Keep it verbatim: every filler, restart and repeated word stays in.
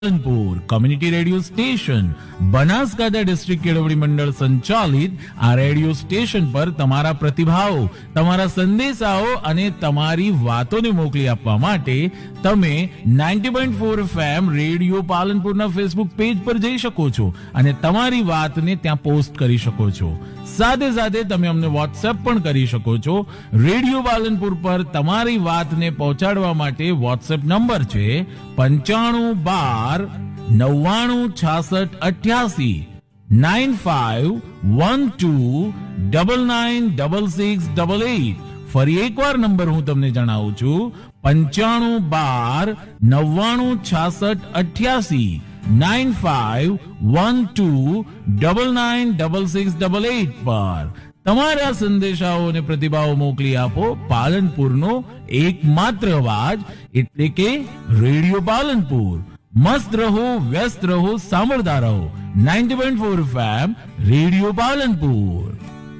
Palanpur community radio station Banaskantha district કેળવણી મંડળ સંચાલિત આ રેડિયો સ્ટેશન પર તમારા પ્રતિભાવો, તમારા સંદેશાઓ અને તમારી વાતોને મોકલી આપવા માટે તમે ninety point four FM radio પાલનપુરના Facebook page પર જઈ શકો છો અને તમારી વાતને ત્યાં પોસ્ટ કરી શકો છો. સાથે સાથે તમે અમને વોટ્સએપ પણ કરી શકો છો. રેડિયો પાલનપુર પર તમારી વાતને પહોંચાડવા માટે વોટ્સએપ નંબર છે પંચાણું બાર નવ્વાણું છાસઠ અઠ્યાસી nine five one two double nine double six double eight. ફરી એકવાર નંબર હું તમને જણાવું છું પંચાણું બાર નવ્વાણું છાસઠ અઠ્યાસી nine five one two double nine double six double eight પર તમારા સંદેશાઓ અને પ્રતિભાવો મોકલી આપો. પાલનપુરનો એકમાત્ર અવાજ એટલે કે રેડિયો પાલનપુર. મસ્ત રહો, વ્યસ્ત રહો, સાંભળતા રહો ninety point four FM radio Palanpur.